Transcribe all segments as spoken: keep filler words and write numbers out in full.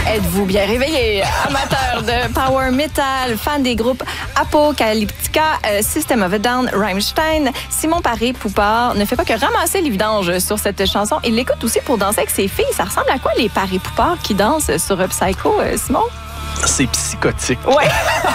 Êtes-vous bien réveillé? Amateur de power metal, fan des groupes Apocalyptica, euh, System of a Down, Rammstein, Simon Paré-Poupard ne fait pas que ramasser les vidanges sur cette chanson. Il l'écoute aussi pour danser avec ses filles. Ça ressemble à quoi les Paré-Poupard qui dansent sur Psycho, euh, Simon? C'est psychotique. Ouais.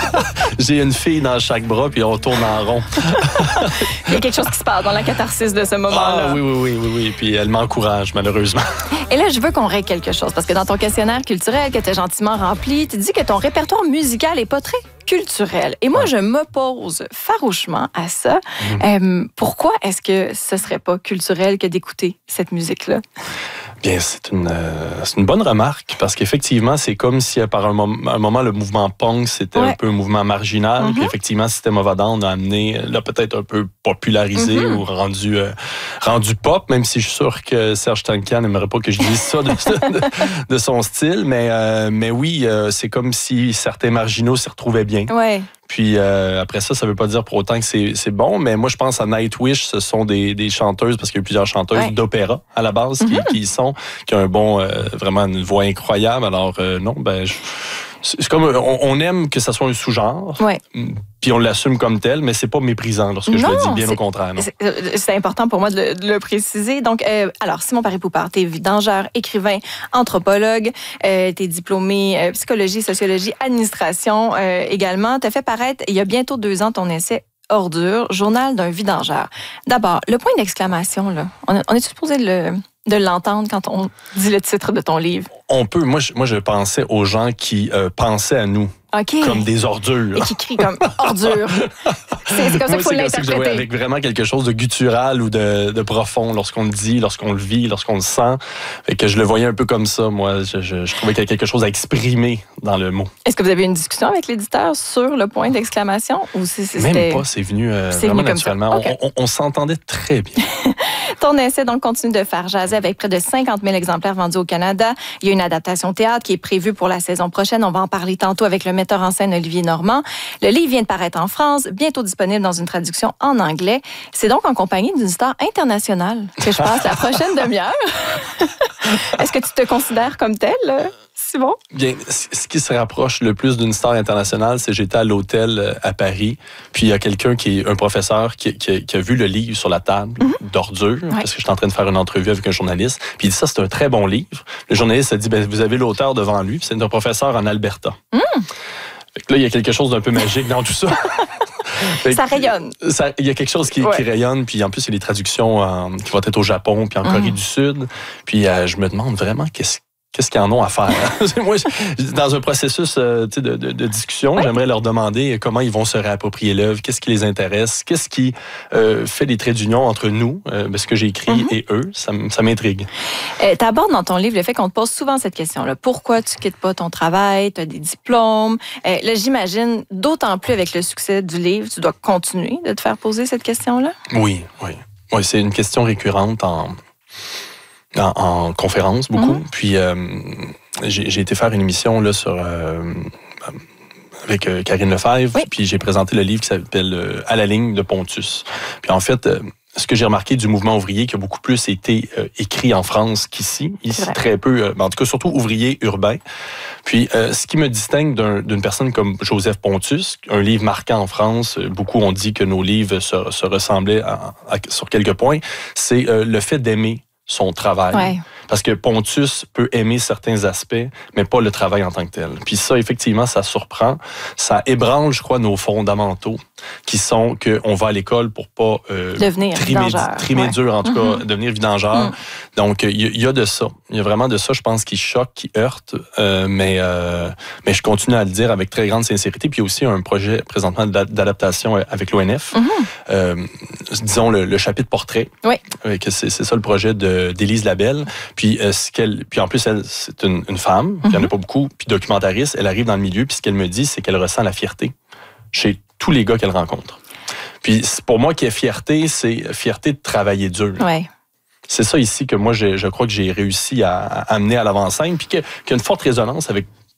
J'ai une fille dans chaque bras, puis on tourne en rond. Il y a quelque chose qui se passe dans la catharsis de ce moment-là. Ah oui, oui, oui, oui, oui. Puis elle m'encourage, malheureusement. Et là, je veux qu'on règle quelque chose, parce que dans ton questionnaire culturel que tu as gentiment rempli, tu dis que ton répertoire musical est pas très culturel. Et moi, je m'oppose farouchement à ça. Mmh. Euh, pourquoi est-ce que ce serait pas culturel que d'écouter cette musique-là? Bien, c'est une, euh, c'est une bonne remarque, parce qu'effectivement, c'est comme si, par un, mom- un moment, le mouvement punk, c'était ouais. un peu un mouvement marginal, mm-hmm. puis effectivement, System of a Down a amené, là, peut-être un peu popularisé mm-hmm. ou rendu, euh, rendu pop, même si je suis sûr que Serge Tankian n'aimerait pas que je dise ça de, de, de son style, mais, euh, mais oui, euh, c'est comme si certains marginaux s'y retrouvaient bien. Ouais. Puis euh, après ça, ça veut pas dire pour autant que c'est, c'est bon, mais moi, je pense à Nightwish, ce sont des, des chanteuses, parce qu'il y a plusieurs chanteuses ouais. d'opéra à la base mm-hmm. qui, qui y sont, qui ont un bon, euh, vraiment une voix incroyable. Alors euh, non, ben, je, c'est comme, on, on aime que ça soit un sous-genre. Ouais. Puis on l'assume comme tel, mais c'est pas méprisant lorsque je non, le dis, bien au contraire. Non. C'est, c'est important pour moi de le, de le préciser. Donc, euh, alors, Simon Paré-Poupard, t'es vidangeur, écrivain, anthropologue, euh, t'es diplômé euh, psychologie, sociologie, administration euh, également. T'as fait paraître, il y a bientôt deux ans, ton essai Ordure, journal d'un vidangeur. D'abord, le point d'exclamation, là, on, on est supposé le... de l'entendre quand on dit le titre de ton livre? On peut. Moi, je, moi, je pensais aux gens qui euh, pensaient à nous. Okay. Comme des ordures. Et qui crient comme ordures. C'est, c'est comme ça qu'il faut moi, l'interpréter. C'est avec vraiment quelque chose de guttural ou de, de profond lorsqu'on le dit, lorsqu'on le vit, lorsqu'on le sent. Fait que je le voyais un peu comme ça, moi. Je, je, je trouvais qu'il y a quelque chose à exprimer dans le mot. Est-ce que vous avez eu une discussion avec l'éditeur sur le point d'exclamation? Ou c'est, c'est, Même c'était... pas, c'est venu euh, c'est vraiment venu naturellement. Okay. On, on, on s'entendait très bien. Ton essai donc continue de faire jaser avec près de cinquante mille exemplaires vendus au Canada. Il y a une adaptation théâtre qui est prévue pour la saison prochaine. On va en parler tantôt avec le metteur en scène Olivier Normand. Le livre vient de paraître en France, bientôt disponible dans une traduction en anglais. C'est donc en compagnie d'une star internationale que je passe la prochaine demi-heure. Est-ce que tu te considères comme telle, Simon? Bien, ce qui se rapproche le plus d'une star internationale, c'est que j'étais à l'hôtel à Paris, puis il y a quelqu'un qui est un professeur qui, qui, qui a vu le livre sur la table mm-hmm. d'ordures, ouais. parce que j'étais en train de faire une entrevue avec un journaliste, puis il dit ça, c'est un très bon livre. Le journaliste a dit, ben, vous avez l'auteur devant lui, puis c'est un professeur en Alberta. Mm. Fait que là, il y a quelque chose d'un peu magique dans tout ça. Ça rayonne. Il y a quelque chose qui, ouais. qui rayonne, puis en plus, il y a des traductions euh, qui vont être au Japon, puis en mm. Corée du Sud. Puis euh, je me demande vraiment qu'est-ce Qu'est-ce qu'ils en ont à faire? Moi, dans un processus euh, de, de, de discussion, oui. j'aimerais leur demander comment ils vont se réapproprier l'œuvre, qu'est-ce qui les intéresse, qu'est-ce qui euh, fait les traits d'union entre nous, euh, ce que j'ai écrit, mm-hmm. et eux. Ça, ça m'intrigue. Euh, tu abordes dans ton livre le fait qu'on te pose souvent cette question-là. Pourquoi tu quittes pas ton travail? Tu as des diplômes. Euh, là, j'imagine, d'autant plus avec le succès du livre, tu dois continuer de te faire poser cette question-là? Oui, oui. oui c'est une question récurrente en... En, en conférence, beaucoup. Mm-hmm. Puis, euh, j'ai, j'ai été faire une émission là, sur, euh, avec euh, Karine Lefebvre, oui. puis j'ai présenté le livre qui s'appelle euh, « À la ligne » de Pontus. Puis en fait, euh, ce que j'ai remarqué du mouvement ouvrier, qui a beaucoup plus été euh, écrit en France qu'ici, ici très peu, euh, en tout cas surtout ouvrier urbain. Puis euh, ce qui me distingue d'un, d'une personne comme Joseph Pontus, un livre marquant en France, beaucoup ont dit que nos livres se, se ressemblaient à, à, sur quelques points, c'est euh, le fait d'aimer son travail. Ouais. Parce que Pontus peut aimer certains aspects, mais pas le travail en tant que tel. Puis ça, effectivement, ça surprend. Ça ébranle, je crois, nos fondamentaux, qui sont qu'on va à l'école pour pas euh, devenir trimer, trimer ouais. dur, en tout mm-hmm. cas, devenir vidangeur. Mm. Donc, il y, y a de ça. Il y a vraiment de ça, je pense, qui choque, qui heurte. Euh, mais, euh, mais je continue à le dire avec très grande sincérité. Puis il y a aussi un projet présentement d'adaptation avec l'O N F. Mm-hmm. Euh, disons, le, le chapitre portrait. Oui. Que c'est, c'est ça le projet de, d'Élise Labelle. Puis, euh, ce qu'elle, puis en plus, elle, c'est une, une femme, mm-hmm. il n'y en a pas beaucoup, puis documentariste, elle arrive dans le milieu, puis ce qu'elle me dit, c'est qu'elle ressent la fierté chez tous les gars qu'elle rencontre. Puis pour moi, qui est fierté, c'est fierté de travailler dur. Ouais. C'est ça ici que moi, je, je crois que j'ai réussi à, à amener à l'avant-scène, puis que, qu'il y a une forte résonance avec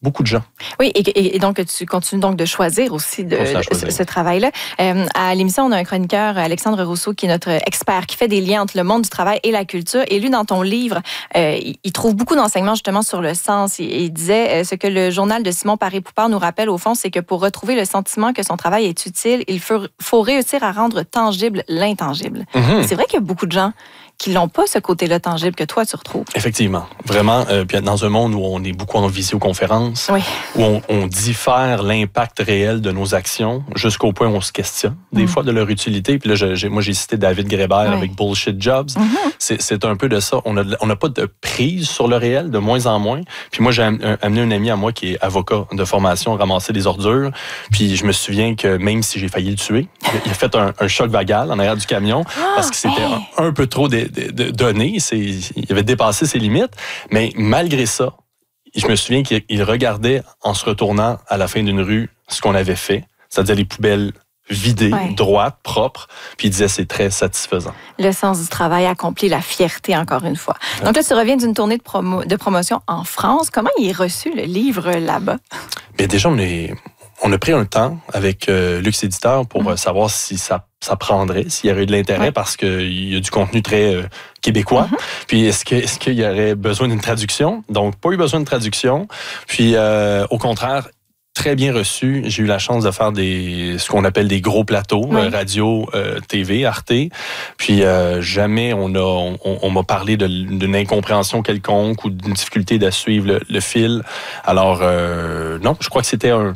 beaucoup de gens. Oui, et, et donc tu continues donc de choisir aussi de, de, ce, ce travail-là. Euh, à l'émission, on a un chroniqueur, Alexandre Rousseau, qui est notre expert, qui fait des liens entre le monde du travail et la culture. Et lui, dans ton livre, euh, il, il trouve beaucoup d'enseignements justement sur le sens. Il, il disait euh, ce que le journal de Simon Paré-Poupard nous rappelle au fond, c'est que pour retrouver le sentiment que son travail est utile, il faut, faut réussir à rendre tangible l'intangible. Mm-hmm. C'est vrai qu'il y a beaucoup de gens qui n'ont pas ce côté-là tangible que toi, tu retrouves. Effectivement. Vraiment, euh, puis dans un monde où on est beaucoup en visioconférence, oui. où on, on diffère l'impact réel de nos actions jusqu'au point où on se questionne, des mm. fois, de leur utilité. Puis là, je, j'ai, moi, j'ai cité David Graeber oui. avec Bullshit Jobs. Mm-hmm. C'est, c'est un peu de ça. On n'a on a pas de prise sur le réel, de moins en moins. Puis moi, j'ai amené un ami à moi qui est avocat de formation, ramasser des ordures. Puis je me souviens que même si j'ai failli le tuer, il a fait un, un choc vagal en arrière du camion ah, parce que c'était hey. un, un peu trop des De, de données, c'est, il avait dépassé ses limites, mais malgré ça, je me souviens qu'il regardait en se retournant à la fin d'une rue ce qu'on avait fait, c'est-à-dire les poubelles vidées, ouais. droites, propres, puis il disait c'est très satisfaisant. Le sens du travail accompli, la fierté encore une fois. Ouais. Donc là, tu reviens d'une tournée de, promo, de promotion en France. Comment il est reçu le livre là-bas? Bien déjà, on est... On a pris un temps avec euh, Luxe Éditeur pour mmh. savoir si ça, ça prendrait, s'il y aurait de l'intérêt, ouais. parce qu'il y a du contenu très euh, québécois. Mmh. Puis est-ce, que, est-ce qu'il y aurait besoin d'une traduction? Donc, pas eu besoin de traduction. Puis, euh, au contraire, très bien reçu. J'ai eu la chance de faire des ce qu'on appelle des gros plateaux, oui. euh, radio, euh, T V, Arte. Puis euh, jamais on a on, on m'a parlé de, d'une incompréhension quelconque ou d'une difficulté de suivre le, le fil. Alors euh, non, je crois que c'était un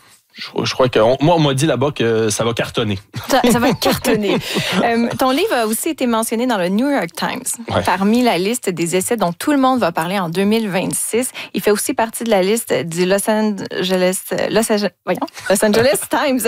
Je, je crois que on, moi, on m'a dit là-bas que ça va cartonner. Ça, ça va cartonner. euh, ton livre a aussi été mentionné dans le New York Times, ouais. parmi la liste des essais dont tout le monde va parler en deux mille vingt-six. Il fait aussi partie de la liste du Los Angeles, Los Angeles, voyons, Los Angeles Times.